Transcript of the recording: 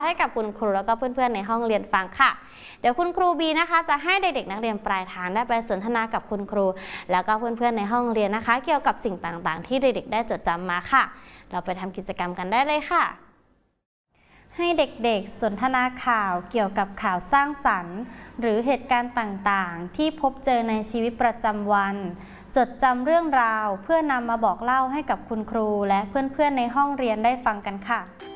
ให้กับคุณครูแล้วก็เพื่อนๆในห้องเรียนฟังค่ะเดี๋ยวคุณครูบีนะคะจะให้เด็กๆนักเรียนปลายทางได้ไปสนทนากับคุณครูแล้วก็เพื่อนๆในห้องเรียนนะคะเกี่ยวกับสิ่งต่างๆที่เด็กๆได้จดจำมาค่ะเราไปทำกิจกรรมกันได้เลยค่ะให้เด็กๆสนทนาข่าวเกี่ยวกับข่าวสร้างสรรค์หรือเหตุการณ์ต่างๆที่พบเจอในชีวิตประจำวันจดจำเรื่องราวเพื่อนำมาบอกเล่าให้กับคุณครูและเพื่อนๆในห้องเรียนได้ฟังกันค่ะ